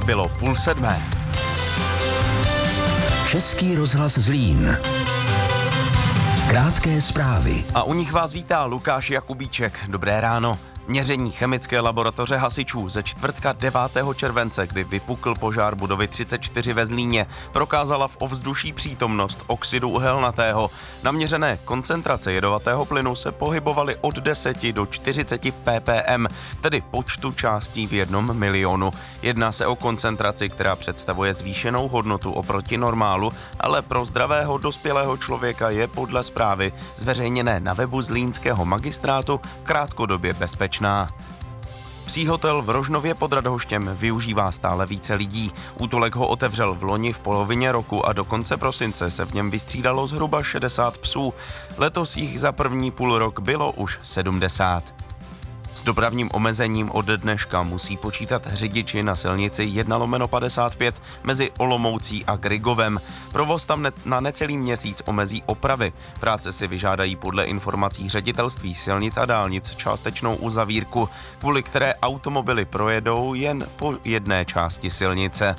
bylo 6:30. Český rozhlas Zlín. Krátké zprávy. A u nich vás vítá Lukáš Jakubíček. Dobré ráno. Měření chemické laboratoře hasičů ze čtvrtka 9. července, kdy vypukl požár budovy 34 ve Zlíně, prokázala v ovzduší přítomnost oxidu uhelnatého. Naměřené koncentrace jedovatého plynu se pohybovaly od 10 do 40 ppm, tedy počtu částí v 1 milionu. Jedná se o koncentraci, která představuje zvýšenou hodnotu oproti normálu, ale pro zdravého dospělého člověka je podle zprávy zveřejněné na webu zlínského magistrátu krátkodobě bezpečná. Psí hotel v Rožnově pod Radhoštěm využívá stále více lidí. Útulek ho otevřel v loni v polovině roku a do konce prosince se v něm vystřídalo zhruba 60 psů. Letos jich za první půlrok bylo už 70. S dopravním omezením od dneška musí počítat řidiči na silnici 1/55 mezi Olomoucí a Grygovem. Provoz tam na necelý měsíc omezí opravy. Práce si vyžádají podle informací ředitelství silnic a dálnic částečnou uzavírku, kvůli které automobily projedou jen po jedné části silnice.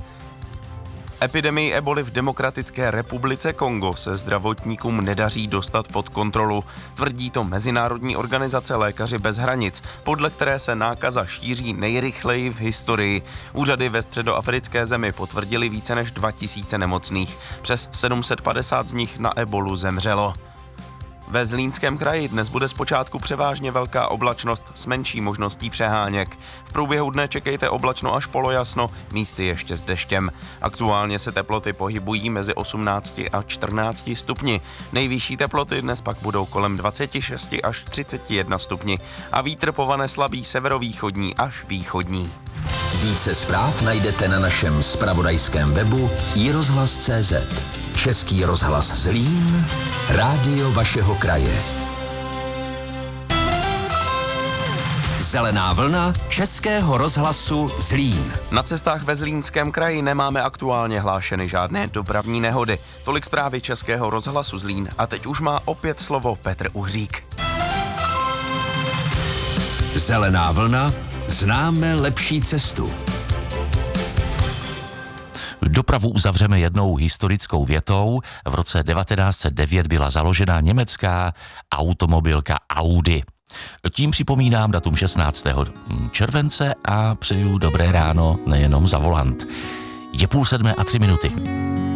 Epidemii eboli v Demokratické republice Kongo se zdravotníkům nedaří dostat pod kontrolu. Tvrdí to Mezinárodní organizace Lékaři bez hranic, podle které se nákaza šíří nejrychleji v historii. Úřady ve středoafrické zemi potvrdili více než 2000 nemocných. Přes 750 z nich na ebolu zemřelo. Ve Zlínském kraji dnes bude zpočátku převážně velká oblačnost s menší možností přeháněk. V průběhu dne čekejte oblačno až polojasno, místy ještě s deštěm. Aktuálně se teploty pohybují mezi 18 a 14 stupni. Nejvyšší teploty dnes pak budou kolem 26 až 31 stupni a vítr povane slabý severovýchodní až východní. Více zpráv najdete na našem zpravodajském webu iRozhlas.cz. Český rozhlas Zlín, rádio vašeho kraje. Zelená vlna Českého rozhlasu Zlín. Na cestách ve Zlínském kraji nemáme aktuálně hlášeny žádné dopravní nehody. Tolik zprávy Českého rozhlasu Zlín a teď už má opět slovo Petr Uhřík. Zelená vlna, známe lepší cestu. Dopravu uzavřeme jednou historickou větou. V roce 1909 byla založena německá automobilka Audi. Tím připomínám datum 16. července a přeju dobré ráno nejenom za volant. Je 6:30 a 3 minuty.